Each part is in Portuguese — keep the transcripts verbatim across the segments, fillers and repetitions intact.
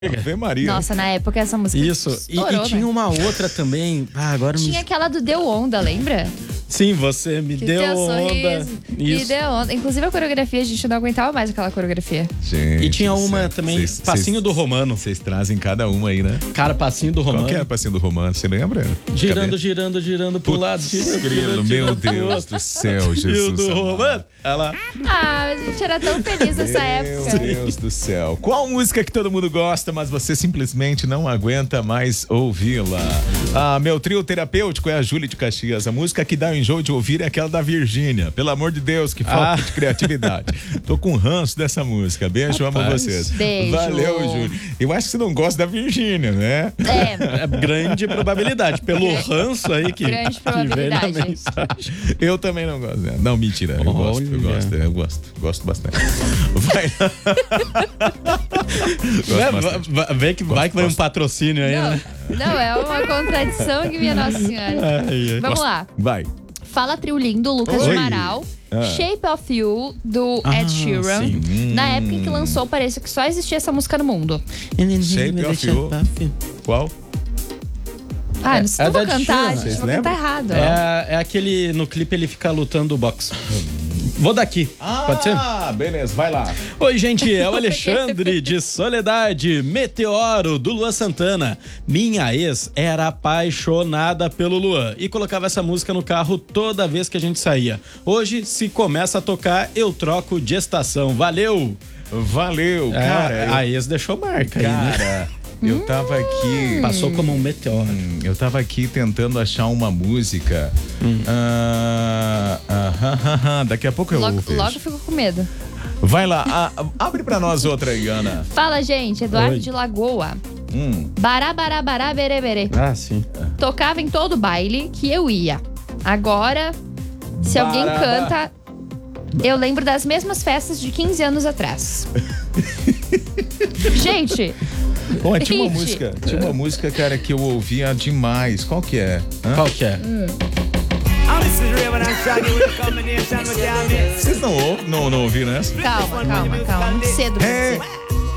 Ave Maria. Nossa, na época essa música Isso, estourou, e, e tinha né? uma outra também. Ah, agora Tinha me... aquela do Deu Onda, lembra? Sim, você me Que deu teu onda. sorriso Me Isso. deu onda. Inclusive a coreografia, a gente não aguentava mais aquela coreografia. Gente, E tinha uma cês- também, cês- Passinho cês- do Romano. Vocês trazem cada uma aí, né? Cara, Passinho do Romano. Qual que é o passinho do Romano? Você lembra? Girando, Cadê? girando, girando pro lado. Girando, Grilo, girando, meu girando pro Deus outro. do céu, E o Jesus. do amado. Romano? Ela... Ah, a gente era tão feliz nessa época. Meu Deus do céu. Qual música que todo mundo gosta, mas você simplesmente não aguenta mais ouvi-la? Ah, meu trio terapêutico é a Júlia de Caxias. A música que dá o enjoo de ouvir é aquela da Virgínia. Pelo amor de Deus, que falta Ah. de criatividade. Tô com ranço dessa música. Beijo, amo Rapaz. vocês. Beijo. Valeu, Júlia. Eu acho que você não gosta da Virgínia, né? É, É grande probabilidade. Pelo ranço aí que, Grande que vem na probabilidade. mensagem. Eu também não gosto dela. Não, mentira. Eu gosto, eu Olha. gosto, eu gosto. Gosto bastante. Vai. Gosto Vai, bastante. vai, vai que, vai que vai um gosto. patrocínio aí, não, né? não, é uma contradição que minha Nossa Senhora. Ai, ai. Vamos lá. Vai. Fala Trio Lindo, Lucas Oi. de Amaral. Ah. Shape of You, do Ah, Ed Sheeran. sim. Na época em que lançou, parecia que só existia essa música no mundo. Shape of You. Qual? Ah, É, não sei é se eu vou da Ed cantar, Sheeran, gente. vocês Vou cantar lembram? errado. É, é aquele, no clipe ele fica lutando boxe. Vou daqui, pode ser? Ah, beleza, vai lá. Oi, gente, é o Alexandre de Soledade, Meteoro, do Luan Santana. Minha ex era apaixonada pelo Luan e colocava essa música no carro toda vez que a gente saía. Hoje, se começa a tocar, eu troco de estação. Valeu! Valeu, cara. É, eu- a ex deixou marca aí, né? Cara, eu tava aqui. Passou como um meteoro. Hum, Eu tava aqui tentando achar uma música. Ah, ah, ah, ah, ah, daqui a pouco eu Logo, vejo. logo eu fico com medo. Vai lá, ah, abre pra nós outra aí, Ana. Fala, gente. Eduardo Oi. de Lagoa. Hum. Bará, bará, bará, berê, berê. Ah, sim. Tocava em todo baile que eu ia. Agora, se alguém Bará, canta, eu lembro das mesmas festas de quinze anos atrás. Gente, Bom, tinha uma Gente. música, tinha uma música, cara, que eu ouvia demais. Qual que é? Hã? Qual que é? Vocês não, ou- não, não ouviram essa? calma, calma, calma. Muito cedo pra É. você.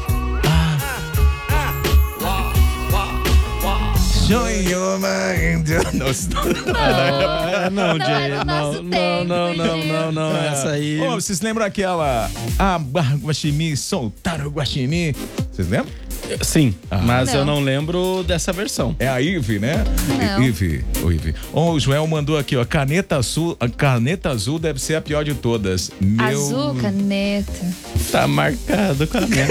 Show your mind. Nossa, Ah, não, Não Jay, é do não, nosso não, tempo, não, não, Gil. não, não, essa aí. Ô, vocês lembram aquela A Barra Guaxini, soltaram o Guaxini? Vocês lembram? Sim, mas Não. eu não lembro dessa versão. É a Ive, né? Não. Ive, o Ive. Ó, o Joel mandou aqui, ó, caneta azul, a caneta azul deve ser a pior de todas. Meu... Azul, caneta. Tá marcado com a minha.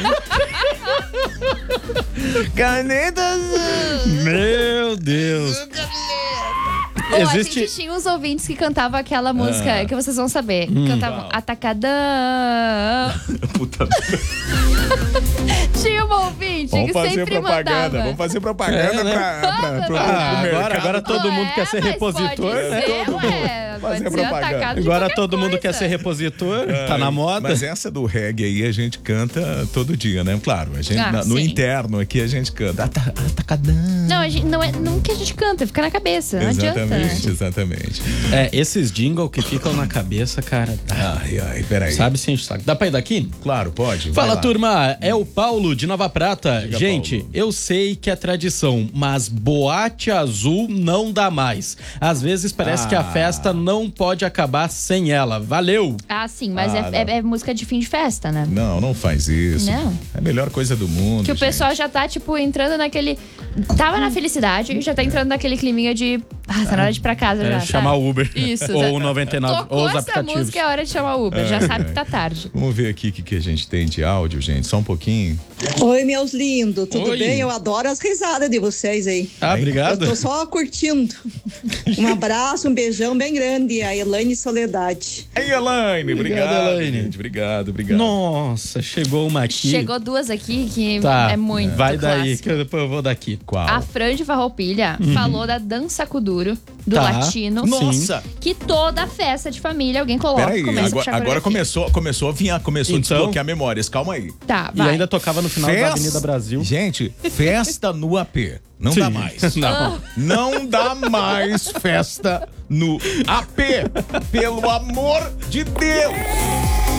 Caneta azul. Meu Deus. Ou a Existe. gente tinha uns ouvintes que cantavam aquela música Ah. que vocês vão saber. Hum. Cantavam Atacadão. Puta. Tinha um ouvinte Vamos que fazer sempre propaganda, mandava. vamos fazer propaganda É, né? pra, pra, pra, pro, Ah, pro agora, mercado. agora todo mundo quer ser Ué, mas repositor, pode né? ser, Todo mundo. ué, pode Fazer ser propaganda. atacado de Agora qualquer todo mundo coisa. quer ser repositor, tá na moda. Mas essa do reggae aí a gente canta todo dia, né? Claro, a gente, Ah, na- no sim. interno aqui a gente canta. Ata- Atacadão. Não, a gente, não é não que a gente canta, fica na cabeça. Não adianta, né? Exatamente, exatamente. É, esses jingle que ficam na cabeça, cara. tá- Ai, ai, peraí. Sabe se enche o saco. Dá pra ir daqui? Claro, pode. vai Fala, lá. turma, é o Paulo de Nova Prata. Diga, Gente, Paulo. eu sei que é tradição, mas boate azul não dá mais. Às vezes parece Ah. que a festa não pode acabar sem ela. Valeu! Ah, sim, mas Ah, é, não. é- é música de fim de festa, né? Não, não faz isso. Não. É a melhor coisa do mundo. Que o gente. pessoal já tá, tipo, entrando naquele. Tava na felicidade e já tá entrando naquele climinha de. Ah, tá na hora de ir pra casa É, já. chamar tá? o Uber. Isso. Ou já- o noventa e nove, Tocou ou os essa aplicativos. música, é hora de chamar o Uber. Já sabe que tá tarde. Vamos ver aqui o que, que a gente tem de áudio, gente. Só um pouquinho. Oi, meus lindos, tudo Oi. bem? Eu adoro as risadas de vocês aí. Ah, Eu obrigado. tô só curtindo. Um abraço, um beijão bem grande. A Elaine Soledade. Ei, Elaine, obrigado. Obrigado, Elaine. gente, Obrigado, obrigado. Nossa, chegou uma aqui. Chegou duas aqui que Tá, é muito. vai daí, clássico. que eu depois eu vou daqui. Qual? A Fran de Farroupilha falou da dança Kuduro, do Tá. latino. Nossa! Que toda festa de família alguém coloca. Peraí, começa a agora, puxar agora coreografia. começou, começou a vir, começou Então? a desbloquear memórias. Calma aí. Tá, E vai. ainda tocava no final da Festa- Avenida Brasil. Gente, festa no A P. Não Sim. dá mais. Não. Não dá mais festa no A P. Pelo amor de Deus.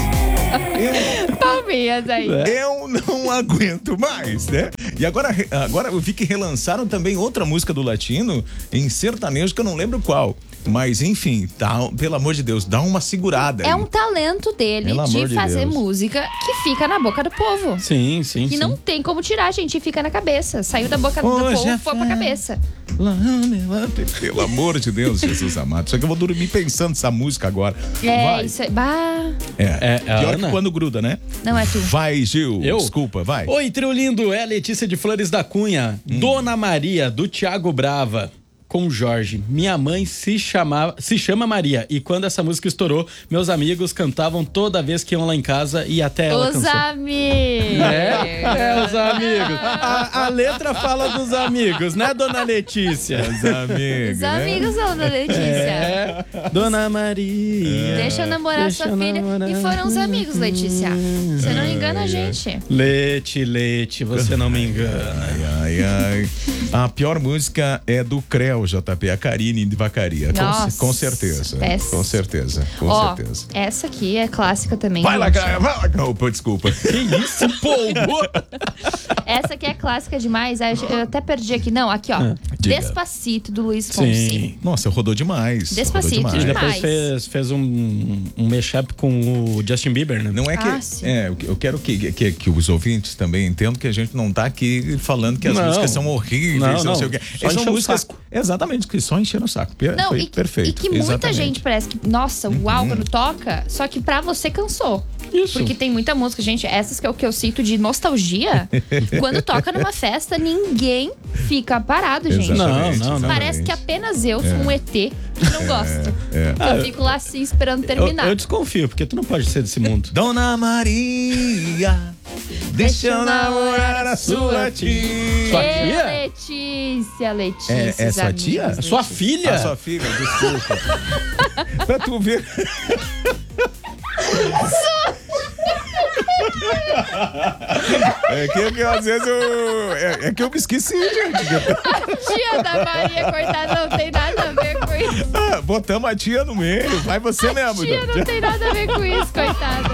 Palminhas aí. Eu não aguento mais, né? E agora, agora eu vi que relançaram também outra música do Latino em sertanejo, que eu não lembro qual. Mas, enfim, tá, pelo amor de Deus, dá uma segurada aí. É um talento dele Pelo amor de de fazer Deus. música que fica na boca do povo. Sim, sim, E sim. não tem como tirar, gente. Fica na cabeça. Saiu da boca do Hoje povo, é foi pra cabeça. Pelo amor de Deus, Jesus amado. Só que eu vou dormir pensando nessa música agora. É, Vai. isso aí. Bah. É, É, é a pior Ana? que quando gruda, né? Não é tu. Vai, Gil. Eu? Desculpa, vai. Oi, trio lindo, é a Letícia de Flores da Cunha. Hum. Dona Maria, do Thiago Brava. Com Jorge. Minha mãe se chamava, se chama Maria. E quando essa música estourou, meus amigos cantavam toda vez que iam lá em casa e até ela Os cansou. amigos. É, é, os amigos. A, a letra fala dos amigos, né, dona Letícia? Os amigos, Os né? amigos são da Letícia. É, Dona Maria. Deixa eu namorar Deixa sua eu filha. namorar. E foram os amigos, Letícia. Você não engana a gente. Lete, Lete, você não me engana. Ai, ai, ai. A pior música é do Creu, J P, a Karine de Vacaria. Com, Nossa, com certeza. péssimo. Com certeza. Com Ó, certeza. essa aqui é clássica também. Vai lá, gente. cara. Vai lá. Opa, desculpa. Que isso, polvo? Essa aqui é clássica demais. Eu até perdi aqui. Não, aqui, ó. diga. Despacito, do Luiz Fonsi. Sim. Nossa, rodou demais. Despacito, rodou E demais. depois demais. fez, fez um, um mashup com o Justin Bieber, né? Não é que. Ah, sim. é, eu quero que, que, que os ouvintes também entendam que a gente não tá aqui falando que as Não. músicas são horríveis, Não, não, não. sei o quê. Só São encher o músicas. saco. Exatamente, que só encheram o saco. Per- Não, foi e, que- perfeito. e que muita exatamente. gente parece que, nossa, uau, quando toca, só que pra você cansou. Isso. Porque tem muita música, gente, essas que é o que eu cito de nostalgia, quando toca numa festa, ninguém fica parado, gente. Exatamente, Não, não, não. Parece que apenas eu sou um E T que não gosto. é. Eu fico lá assim esperando Eu, terminar. eu desconfio, porque tu não pode ser desse mundo. Dona Maria, deixa eu namorar a sua tia. Sua Ê, tia? Letícia, Letícia. É- é os sua amigos, tia? Letícia. Sua filha? A sua filha, desculpa. Pra tu ver. É que, que às vezes eu. É, é que eu me esqueci, gente. Tia da Maria, coitada, não tem nada a ver com isso. Ah, botamos a tia no meio. Vai você mesmo. Tia não tem nada a ver com isso, coitada.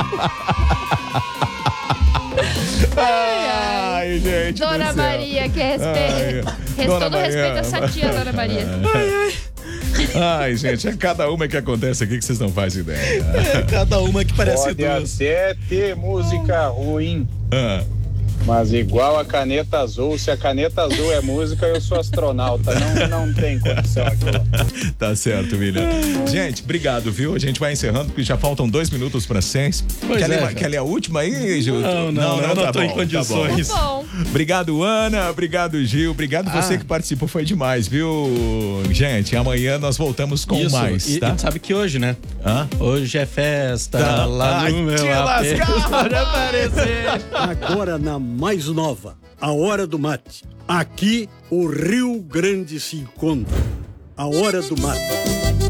Ai, gente. do Dona céu. Maria, que respeito. Ai, Todo Dona respeito Maria. a essa tia, Dona Maria. Ai, gente, é cada uma que acontece aqui que vocês não fazem ideia. Cada uma que parece Pode duas. até ter música ruim, Ah, mas igual a caneta azul, se a caneta azul é música, eu sou astronauta. Não, não tem condição aquilo. tá certo, William. Gente, obrigado, viu? A gente vai encerrando porque já faltam dois minutos para seis. Pois quer, é, ler, cara. quer ler a última aí, Gil? Não, não, eu não tá tô em bom, condições. tá Tá bom. bom. Obrigado, Ana. Obrigado, Gil. Obrigado você Ah. que participou. Foi demais, viu? Gente, amanhã nós voltamos com Isso. mais, E, tá? e sabe que hoje, né? Hã? Hoje é festa Tá. lá Ai, no meu te A P. lascar. Pode aparecer. Agora na mais nova, a Hora do Mate. Aqui o Rio Grande se encontra. A Hora do Mate.